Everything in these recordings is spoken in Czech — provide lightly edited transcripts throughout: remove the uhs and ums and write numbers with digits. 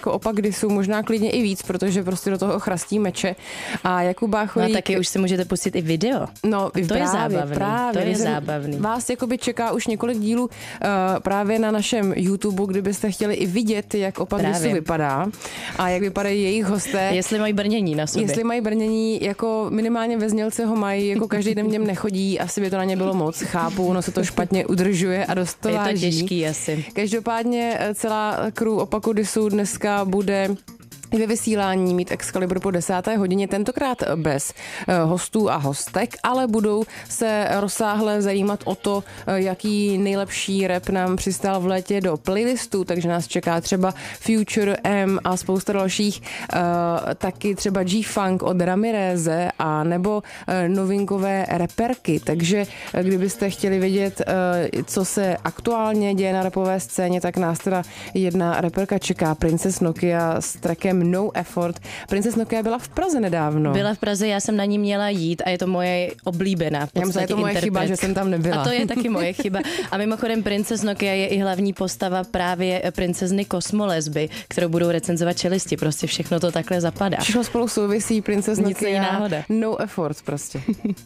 jako opak Disu, možná klidně i víc, protože prostě do toho chrastí meče. A Jakub Bácholík... No a taky už si můžete pustit i video. No, to právě, je zábavný. Právě. To je zábavný. Vás jakoby čeká už několik dílů právě na našem YouTube, kdybyste chtěli i vidět, jak opak Disu vypadá a jak vypadají jejich hosté. Jestli mají brnění na sobě. Jestli mají brnění, jako minimálně ve Znělce ho mají, jako každý den v něm nechodí, asi by to na ně bylo moc, chápu, ono se to špatně udržuje a dost to váží. Je to těžký asi. Každopádně celá crew opaku Disu dneska bude ve vysílání mít Excalibur po 10. hodině, tentokrát bez hostů a hostek, ale budou se rozsáhle zajímat o to, jaký nejlepší rap nám přistál v létě do playlistu, takže nás čeká třeba Future M a spousta dalších, taky třeba G-Funk od Ramireze a nebo novinkové reperky, takže kdybyste chtěli vědět, co se aktuálně děje na rapové scéně, tak nás teda jedna reperka čeká, Princess Nokia s trackem No Effort. Princess Nokia byla v Praze nedávno. Byla v Praze, já jsem na ní měla jít a je to moje oblíbená. Je to moje chyba, že jsem tam nebyla. A to je taky moje chyba. A mimochodem Princess Nokia je i hlavní postava právě princezny Kosmolesby, kterou budou recenzovat čelisti. Prostě všechno to takhle zapadá. Všechno spolu souvisí, Princess Nokia. Nic není náhoda. No Effort prostě.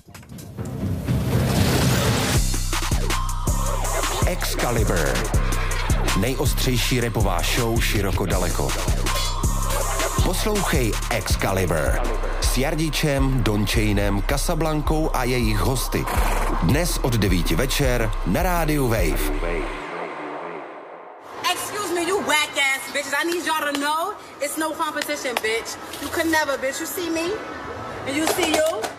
Excalibur. Nejostřejší rapová show široko daleko. Poslouchej Excalibur s Jardičem, Dončejnem, Casablankou a jejich hosty. Dnes od 9 večer na rádiu Wave. Excuse me, you whack ass bitches. I need y'all to know it's no competition, bitch. You could never, bitch. You see me? And you see you?